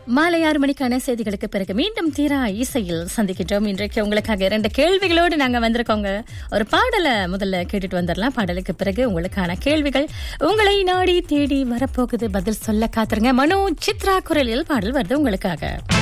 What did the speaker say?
மாலை 6 மணிக்கான செய்திகளுக்கு பிறகு மீண்டும் தீரா இசையில் சந்திக்கின்றோம். இன்றைக்கு உங்களுக்காக 2 கேள்விகளோடு நாங்க வந்திருக்கோங்க. ஒரு பாடலை முதல்ல கேட்டுட்டு வந்துடலாம். பாடலுக்கு பிறகு உங்களுக்கான கேள்விகள் உங்களை நாடி தேடி வரப்போகுது. பதில் சொல்ல காத்துருங்க. மனோ சித்ரா குரலில் பாடல் வருது உங்களுக்காக.